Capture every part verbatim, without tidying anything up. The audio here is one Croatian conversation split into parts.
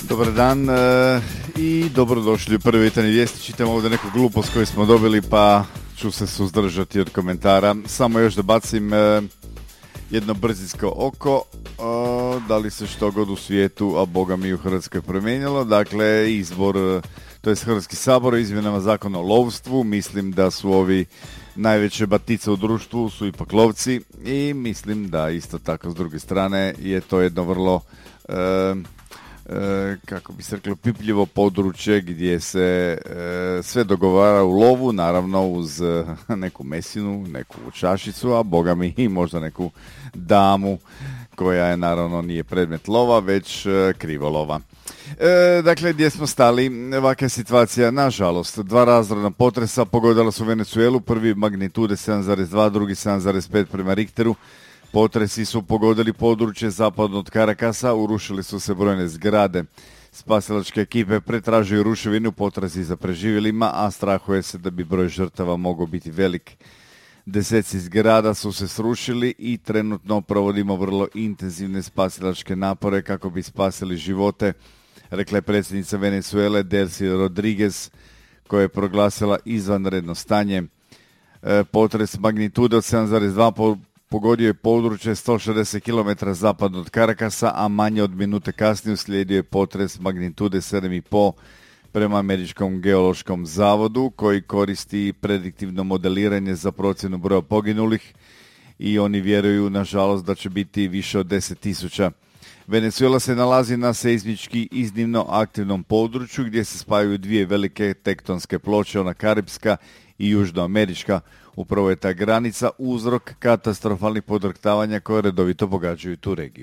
Dobar dan e, i dobrodošli u prvi jutarnji vijesti. Čitam ovdje neku glupost koju smo dobili, pa ću se suzdržati od komentara. Samo još da bacim e, jedno brzinsko oko, e, da li se što god u svijetu, a boga mi u Hrvatskoj promijenilo. Dakle, izbor, to je Hrvatski sabor o izmjenama zakona o lovstvu. Mislim da su ovi najveće batice u društvu su ipak lovci i mislim da isto tako s druge strane je to jedno vrlo e, E, kako bi se reklo, pipljivo područje gdje se e, sve dogovara u lovu, naravno uz e, neku mesinu, neku čašicu, a boga mi i možda neku damu koja je naravno nije predmet lova, već e, krivolova. E, dakle, gdje smo stali, ovakva situacija, nažalost, dva razorna potresa pogodila su Venezuelu, prvi magnitude sedam zarez dva, drugi sedam zarez pet prema Richteru. Potresi su pogodili područje zapadno od Karakasa, urušili su se brojne zgrade. Spasilačke ekipe pretražuju ruševinu, potrazi za preživjelima, a strahuje se da bi broj žrtava mogao biti velik. Deseci zgrada su se srušili i trenutno provodimo vrlo intenzivne spasilačke napore kako bi spasili živote, rekla je predsjednica Venezuele Delcy Rodriguez, koja je proglasila izvanredno stanje. E, potres magnitude od sedam zarez dva po pogodio je područje sto šezdeset kilometara zapadno od Karakasa, a manje od minute kasnije uslijedio je potres magnitude sedam zarez pet prema Američkom geološkom zavodu, koji koristi prediktivno modeliranje za procjenu broja poginulih i oni vjeruju, nažalost, da će biti više od deset tisuća. Venezuela se nalazi na seizmički iznimno aktivnom području gdje se spajaju dvije velike tektonske ploče, ona karipska i južnoamerička. Upravo je ta granica uzrok katastrofalnih podrhtavanja koje redovito pogađaju tu regiju.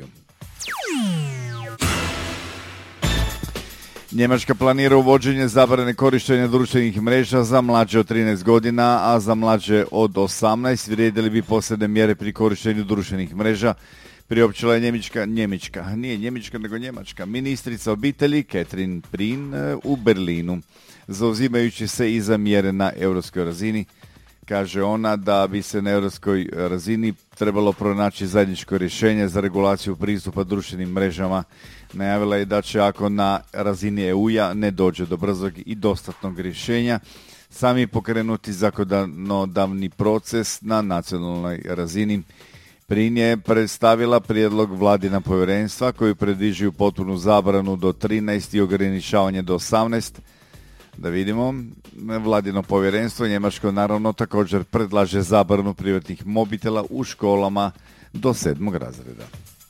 Njemačka planira uvođenje zabrane korištenja društvenih mreža za mlađe od trinaest godina, a za mlađe od osamnaest vrijedili bi posebne mjere pri korištenju društvenih mreža. Priopćila je njemička, njemička, nije njemička nego njemačka, ministrica obitelji Katrin Prin u Berlinu, zauzimajući se i za mjere na europskoj razini. Kaže ona da bi se na europskoj razini trebalo pronaći zajedničko rješenje za regulaciju pristupa društvenim mrežama. Najavila je da će, ako na razini E U-a ne dođe do brzog i dostatnog rješenja, sami pokrenuti zakonodavni proces na nacionalnoj razini. Prin je predstavila prijedlog vladina povjerenstva koji predviđaju potpunu zabranu do trinaest i ograničavanje do osamnaest. Da vidimo, vladino povjerenstvo njemačko naravno također predlaže zabranu privatnih mobitela u školama do sedmog razreda.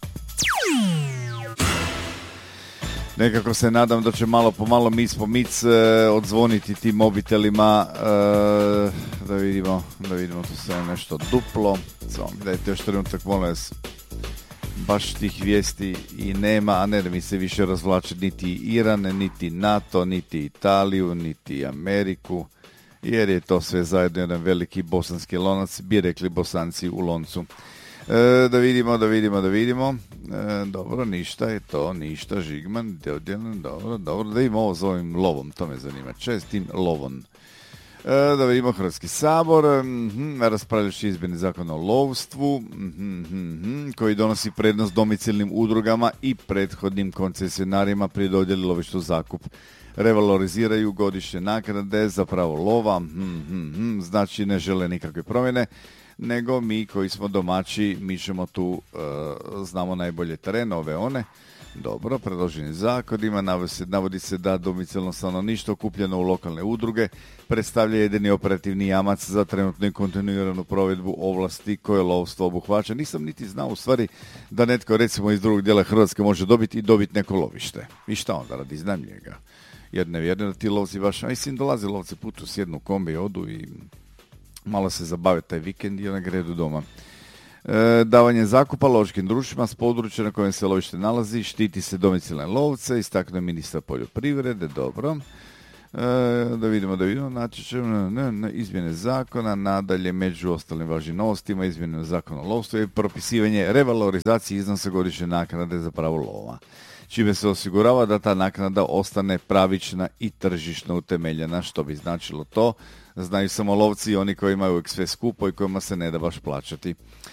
Nekako se nadam da će malo po malo, mic po mic, e, odzvoniti tim mobitelima, e, da vidimo, da vidimo tu sve nešto duplo. Samo mi dajte još trenutak, molim vas. Baš tih vijesti i nema, a ne da mi se više razvlače niti Iran, niti NATO, niti Italiju, niti Ameriku, jer je to sve zajedno jedan veliki bosanski lonac, bi rekli Bosanci u loncu. E, da vidimo, da vidimo, da vidimo. E, dobro, ništa je to, ništa, Žigman, dobro, dobro, da imamo ovo s ovim lovom, to me zanima, čestim lovom. Da vidimo Hrvatski sabor, mm-hmm, raspravljajući izmjene zakona o lovstvu, mm-hmm, koji donosi prednost domicilnim udrugama i prethodnim koncesionarima pri dodjeli lovištu zakup. Revaloriziraju godišnje naknade za pravo lova, mm-hmm, znači ne žele nikakve promjene, nego mi koji smo domaći, mi ćemo tu, uh, znamo najbolje teren, ove one. Dobro, predloženim zakonima navodi se da domicilno stanovništvo okupljeno u lokalne udruge predstavlja jedini operativni jamac za trenutnu i kontinuiranu provedbu ovlasti koje lovstvo obuhvaća. Nisam niti znao u stvari da netko recimo iz drugog dijela Hrvatske može dobiti i dobiti neko lovište. I šta onda radi, iznajmljuje ga. Jer ne vjerujem da ti lovci baš, a mislim dolaze lovci putu s jednu kombi, odu i malo se zabave taj vikend i ona gredu doma. E, davanje zakupa lovačkim društvima s područja na kojem se lovište nalazi, štiti se domicilne lovce, istakne ministar poljoprivrede, dobro. E, da vidimo, da vidimo, znači ne, ne, izmjene zakona, nadalje među ostalim važnim novostima, izmjene zakona o lovstvu i propisivanje revalorizacije iznosa godišnje naknade za pravo lova, čime se osigurava da ta naknada ostane pravična i tržišno utemeljena. Što bi značilo to? Znaju samo lovci i oni koji imaju uvijek sve skupo i kojima se ne da baš plaćati.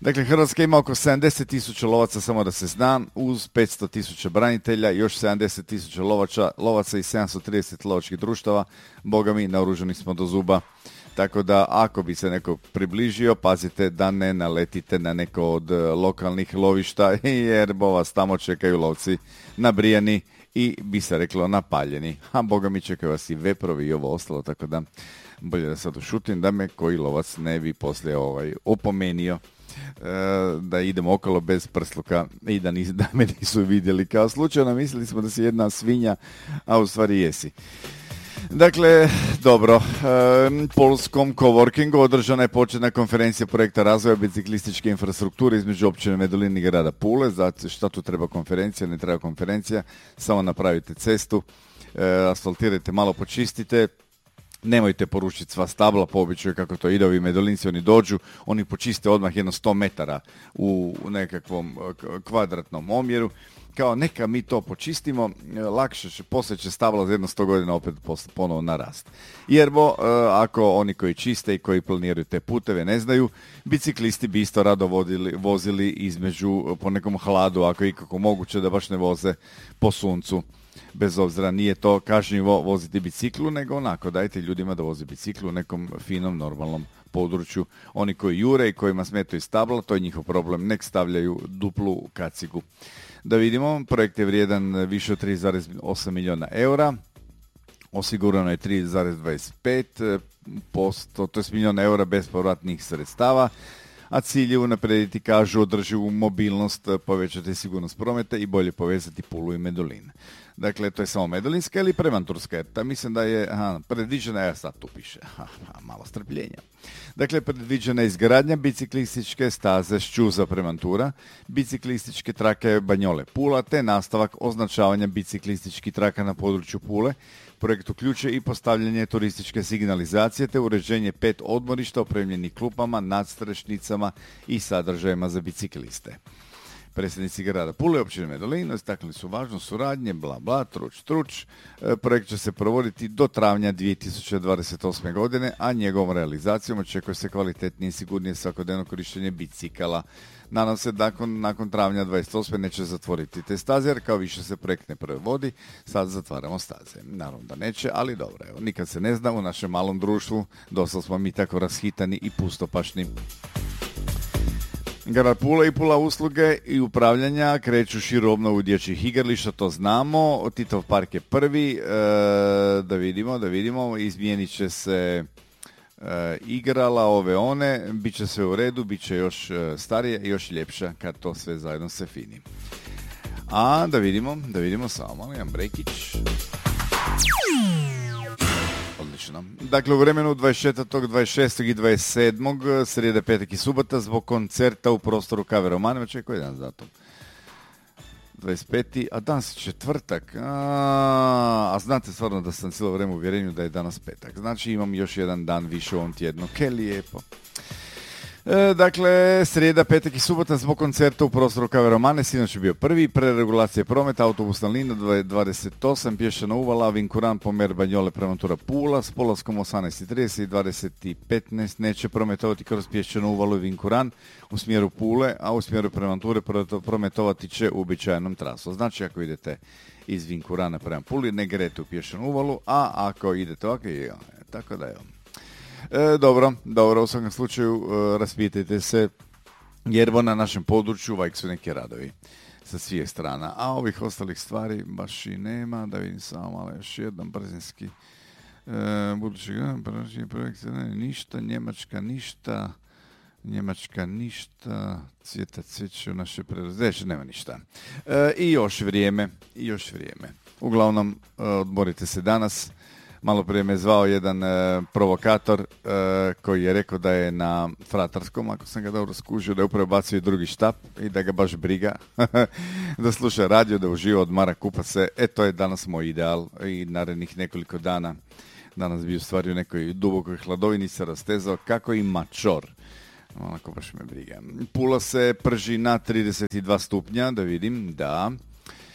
Dakle, Hrvatska ima oko sedamdeset tisuća lovaca, samo da se zna, uz petsto tisuća branitelja, još sedamdeset tisuća lovača, lovaca i sedamsto trideset lovačkih društava. Boga mi, naoružani smo do zuba. Tako da, ako bi se neko približio, pazite da ne naletite na neko od lokalnih lovišta, jer bo vas tamo čekaju lovci nabrijani i bi se reklo napaljeni. A boga mi, čekaju vas i veprovi i ovo ostalo, tako da bolje da sad ušutim da me koji lovac ne bi poslije ovaj opomenio da idemo okolo bez prsluka i da, nis, da me nisu vidjeli. Kao slučajno mislili smo da si jedna svinja, a u stvari jesi. Dakle, dobro, e, Polskom coworkingu održana je početna konferencija projekta razvoja biciklističke infrastrukture između općine Medulin i grada Pule. Znači, šta tu treba konferencija? Ne treba konferencija, samo napravite cestu, e, asfaltirajte, malo počistite. Nemojte porušiti sva stabla, po običaju kako to ide, ovi Medulinci, oni dođu, oni počiste odmah jedno sto metara u nekakvom kvadratnom omjeru. Kao neka mi to počistimo, lakše će, poslije će stabla za jedno sto godina opet ponovo narast. Jer bo, ako oni koji čiste i koji planiraju te puteve ne znaju, biciklisti bi isto rado vodili, vozili između po nekom hladu, ako je ikako moguće da baš ne voze po suncu. Bez obzira, nije to kažnjivo voziti biciklu, nego onako dajte ljudima da voze biciklu u nekom finom, normalnom području. Oni koji jure i kojima smetaju stabla, to je njihov problem, nek stavljaju duplu kacigu. Da vidimo, projekt je vrijedan više od tri zarez osam milijuna eura, osigurano je tri zarez dvadeset pet posto, to je milijuna eura bespovratnih sredstava, a cilj je unaprijediti, kažu, održivu mobilnost, povećati sigurnost prometa i bolje povezati Pulu i Medulin. Dakle, to je samo Medulinska ili Premanturska, jer ta mislim da je aha, predviđena, ja sad tu piše, aha, malo strpljenja. Dakle, predviđena je izgradnja biciklističke staze Ščuza Premantura, biciklističke trake Banjole Pula, te nastavak označavanja biciklističkih traka na području Pule. Projekt uključuje i postavljanje turističke signalizacije te uređenje pet odmorišta opremljenih klupama, nadstrešnicama i sadržajima za bicikliste. Predsjednici grada Pule i općine Medulin istaknuli su važnost suradnje, bla bla, truč truč. Projekt će se provoditi do travnja dvije tisuće dvadeset osme. godine, a njegovom realizacijom očekuje se kvalitetnije i sigurnije svakodnevno korištenje bicikala. Nadam se da nakon, nakon travnja dvadeset osme neće zatvoriti te staze, jer kao više se projekt ne provodi, sad zatvaramo staze. Naravno da neće, ali dobro, evo, nikad se ne zna, u našem malom društvu dosta smo mi tako rashitani i pustopašni. Grad Pula i Pula usluge i upravljanja kreću širu obnovu dječjih igrališta, to znamo. Titov park je prvi, e, da vidimo, da vidimo, izmijenit će se e, igrala, ove one, bit će sve u redu, bit će još starije i još ljepša kad to sve zajedno se fini. A da vidimo, da vidimo samo malo, jedan brekić. Odlično. Dakle, u vremenu dvadeset četvrtog, dvadeset šestog i dvadeset sedmog srijede, petak i subota zbog koncerta u prostoru Kave Romanovića. Čekaj, koji je dan datum? dvadeset peti a danas je četvrtak. A, a znate stvarno da sam cijelo vrijeme u uvjerenju da je danas petak. Znači imam još jedan dan više u ovom tjednu. Ke lijepo. E, dakle, srijeda, petak i subota zbog koncerta u prostoru Kave Romane, sinoć je bio prvi, preregulacije prometa, autobusna linija dvadeset osam, Pješčana uvala, Vinkuran, Pomer, Banjole, Premantura, Pula, s polaskom osamnaest i trideset i dvadeset i petnaest neće prometovati kroz Pješčanu uvalu i Vinkuran u smjeru Pule, a u smjeru Premanture prometovati će uobičajenom trasom. Znači, ako idete iz Vinkurana prema Puli, ne grete u Pješčanu uvalu, a ako idete ovako, je, tako da je. E, dobro, dobro, u svakom slučaju e, raspitajte se, jer na našem području uvijek su neki radovi sa svih strana, a ovih ostalih stvari baš i nema. Da vidim samo malo još jedan brzinski e, budući projekt, ne, ništa, Njemačka ništa, Njemačka ništa, cvjeta cvijeće u naše prerozeće, nema ništa. E, I još vrijeme, i još vrijeme. Uglavnom, e, odmorite se danas. Malo prije me zvao jedan e, provokator e, koji je rekao da je na Fratarskom, ako sam ga dobro skužio, da je upravo bacio i drugi štap i da ga baš briga, da sluša radio, da uživa, odmara, kupa se. E, to je danas moj ideal i narednih nekoliko dana. Danas bi u stvari u nekoj dubokoj hladovini se rastezao kako i mačor. Onako baš me briga. Pula se prži na trideset dva stupnja, da vidim, da.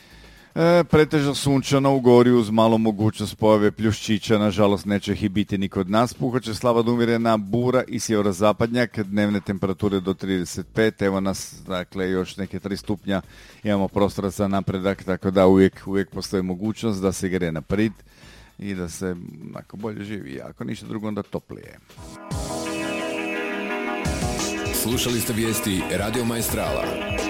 E, pretežno sunčano u gori uz malo mogućnost pojave pljuščića, nažalost neće ih i biti ni kod nas. Puhat će slaba do umjerena bura i sjeverozapadnjak, dnevne temperature do trideset pet, evo nas, dakle, još neke tri stupnja, imamo prostora za napredak, tako da uvijek, uvijek postoji mogućnost da se gre naprijed i da se ako bolje živi, ako ništa drugo onda toplije. Slušali ste vijesti Radio Maestrala.